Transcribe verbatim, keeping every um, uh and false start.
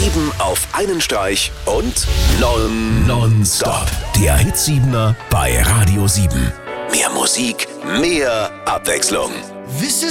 Sieben auf einen Streich und non, nonstop. Der Hitsiebener bei Radio sieben. Mehr Musik, mehr Abwechslung. This is